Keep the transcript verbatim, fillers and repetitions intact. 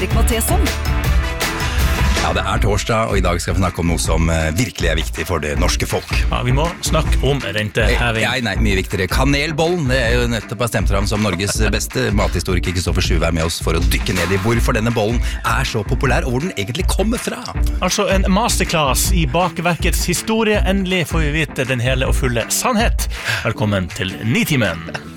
Henrik Matheson. Ja, det er torsdag, og i dag skal vi snakke om noe som eh, virkelig er viktig for det norske folk. Ja, vi må snakke om renteheving. Nei, nei, mye viktigere. Kanelbollen, det er jo nettopp stemt fram som Norges beste mathistoriker Kristoffer Schou er med oss for å dykke ned i hvorfor denne bollen er så populær, og hvor den egentlig kommer fra. Altså en masterclass i bakverkets historie. Endelig får vi vite den hele og fulle sannhet. Velkommen til Nitimen.